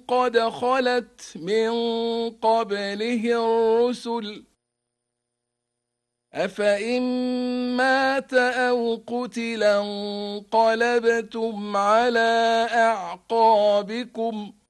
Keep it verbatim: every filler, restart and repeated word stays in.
قد خلت من قبله الرسل أفإن مات أو قتلا انقلبتم على أعقابكم